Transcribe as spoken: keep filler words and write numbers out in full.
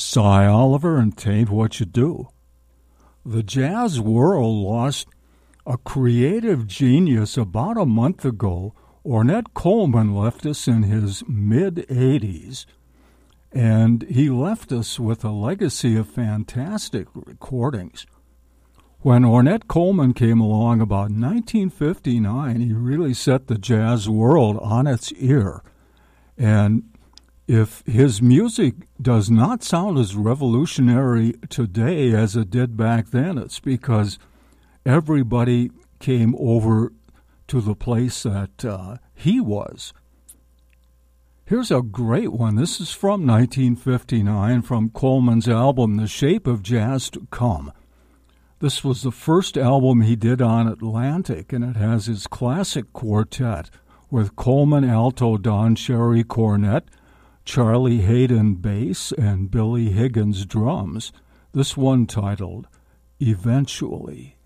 Cy Oliver, and 'Tain't What You Do. The jazz world lost a creative genius about a month ago. Ornette Coleman left us in his mid-eighties, and he left us with a legacy of fantastic recordings. When Ornette Coleman came along about nineteen fifty-nine, he really set the jazz world on its ear. And if his music does not sound as revolutionary today as it did back then, it's because everybody came over to the place that uh, he was. Here's a great one. This is from nineteen fifty-nine, from Coleman's album, The Shape of Jazz to Come. This was the first album he did on Atlantic, and it has his classic quartet with Coleman alto, Don Cherry cornet, Charlie Hayden bass, and Billy Higgins drums. This one titled, Eventually.